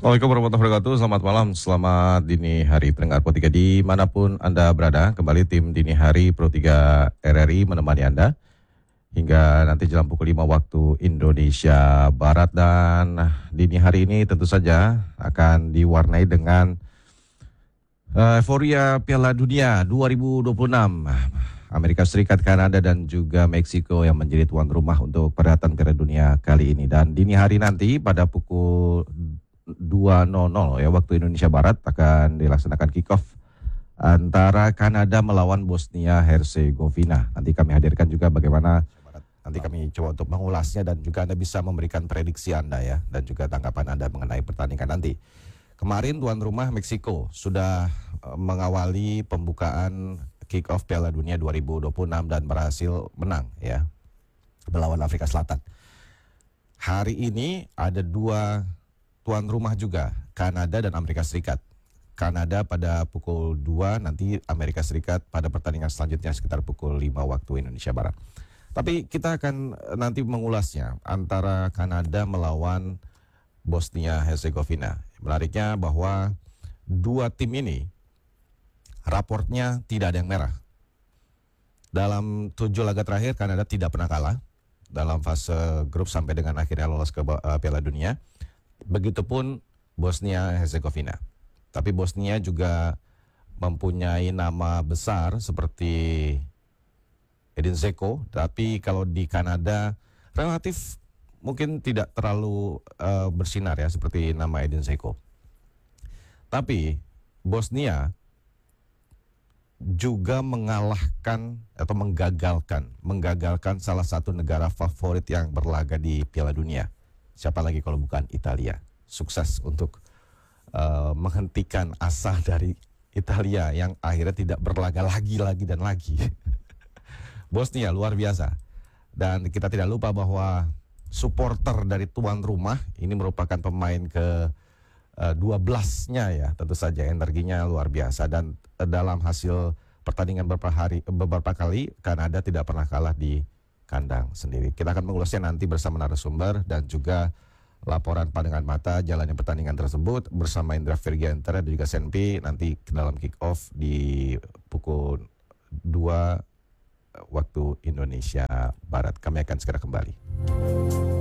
Assalamualaikum warahmatullahi wabarakatuh. Selamat malam, selamat dini hari pendengar Pro 3 dimanapun Anda berada. Kembali tim dini hari Pro 3 RRI menemani Anda hingga nanti jam pukul 5 waktu Indonesia Barat. Dan dini hari ini tentu saja akan diwarnai dengan euforia Piala Dunia 2026. Amerika Serikat, Kanada, dan juga Meksiko yang menjadi tuan rumah untuk perhelatan Piala Dunia kali ini. Dan dini hari nanti pada pukul 2.00 ya waktu Indonesia Barat akan dilaksanakan kick-off antara Kanada melawan Bosnia Herzegovina. Nanti kami hadirkan juga bagaimana, nanti kami coba untuk mengulasnya dan juga Anda bisa memberikan prediksi Anda ya dan juga tanggapan Anda mengenai pertandingan nanti. Kemarin tuan rumah Meksiko sudah mengawali pembukaan kick-off Piala Dunia 2026 dan berhasil menang ya melawan Afrika Selatan. Hari ini ada dua tuan rumah juga, Kanada dan Amerika Serikat. Kanada pada pukul 2, nanti Amerika Serikat pada pertandingan selanjutnya sekitar pukul 5 waktu Indonesia Barat. Tapi kita akan nanti mengulasnya antara Kanada melawan Bosnia Herzegovina. Menariknya bahwa dua tim ini raportnya tidak ada yang merah. Dalam 7 laga terakhir Kanada tidak pernah kalah dalam fase grup sampai dengan akhirnya lolos ke Piala Dunia. Begitupun Bosnia Herzegovina. Tapi Bosnia juga mempunyai nama besar seperti Edin Dzeko, tapi kalau di Kanada relatif mungkin tidak terlalu bersinar ya seperti nama Edin Dzeko. Tapi Bosnia juga mengalahkan atau menggagalkan salah satu negara favorit yang berlaga di Piala Dunia. Siapa lagi kalau bukan Italia. Sukses untuk menghentikan asa dari Italia yang akhirnya tidak berlaga lagi dan lagi. Bosnia luar biasa. Dan kita tidak lupa bahwa supporter dari tuan rumah ini merupakan pemain ke 12-nya ya, tentu saja energinya luar biasa. Dan dalam hasil pertandingan beberapa kali Kanada tidak pernah kalah di kandang sendiri. Kita akan mengulasnya nanti bersama narasumber dan juga laporan pandangan mata jalannya pertandingan tersebut bersama Indra Virgiantara dan juga Senpi nanti dalam kick off di pukul 2 waktu Indonesia Barat. Kami akan segera kembali.